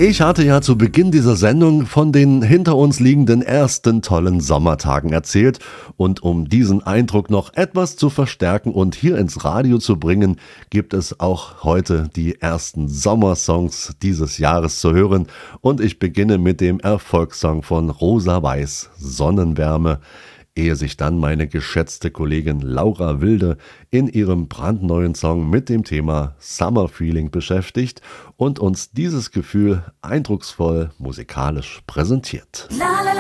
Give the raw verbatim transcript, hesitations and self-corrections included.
Ich hatte ja zu Beginn dieser Sendung von den hinter uns liegenden ersten tollen Sommertagen erzählt und um diesen Eindruck noch etwas zu verstärken und hier ins Radio zu bringen, gibt es auch heute die ersten Sommersongs dieses Jahres zu hören und ich beginne mit dem Erfolgssong von Rosa Weiß, Sonnenwärme, ehe sich dann meine geschätzte Kollegin Laura Wilde in ihrem brandneuen Song mit dem Thema Summer Feeling beschäftigt und uns dieses Gefühl eindrucksvoll musikalisch präsentiert. La, la, la.